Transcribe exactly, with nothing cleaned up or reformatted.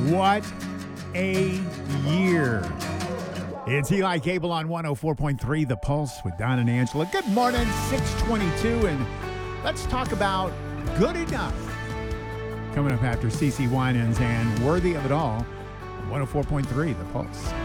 What a year. It's Eli Cable on one oh four point three The Pulse with Don and Angela. Good morning, six twenty-two, and let's talk about Good Enough. Coming up after CeCe Winans and Worthy of It All on one oh four point three The Pulse.